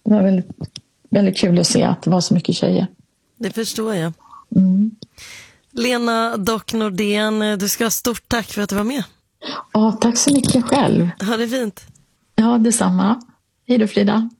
Det var väldigt, väldigt kul att se att det var så mycket tjejer. Det förstår jag. Mm. Lena Dock Nordén, du ska ha stort tack för att du var med. Ja, tack så mycket själv. Ha det fint. Ja, detsamma. Hej då, Frida.